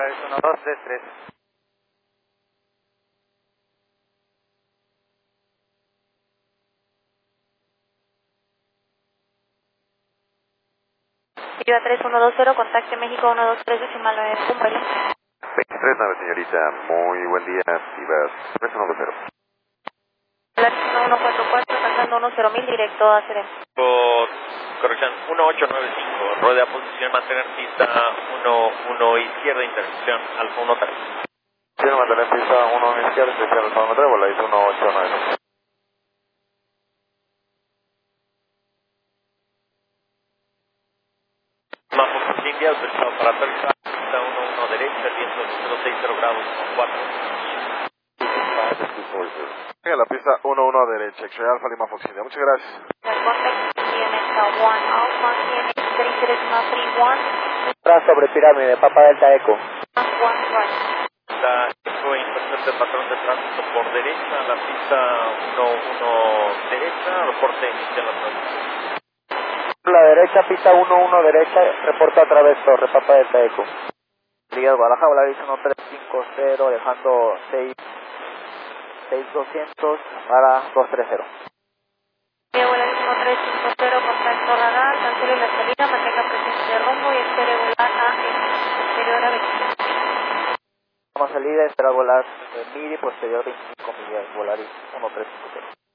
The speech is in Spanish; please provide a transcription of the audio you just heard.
Volaris 1233. Viva 3120, contacte México 123 decimal 9, un vuelo. 239, señorita, muy buen día, Viva 3120. Volaris 1144, saltando 10.000, directo a Serena. Corrección 1895, rueda posición, mantener pista 11 izquierda, intersección Alfa 13. Quiero mantener pista 1 izquierda, intersección Alfa 13, Volaris 189. Mapos India, autorizado para aterrizar, pista 11 derecha, viento 060 grados con 4. Venga, la pista 11 derecha, X-Ray Alfa Lima Fox India, muchas gracias. Contact CNX 1 Alpha, CNX 3031. Tras sobre pirámide, Papa Delta Eco. 1 right. Está fue inversión del patrón de tránsito por derecha, la pista 11 derecha, reporte inicial a través. La derecha, pista 11 derecha, reporta a través torre, Papa Delta Eco. Díaz Guadalajara, Volaris 1350, dejando 6200 para 230. Volaris 1350, contacto radar, cancele la salida, mantenga presencia de rumbo y espere volar a exterior a 25. Vamos a salida, espera volar midi, posterior 25 millas, Volaris 1350.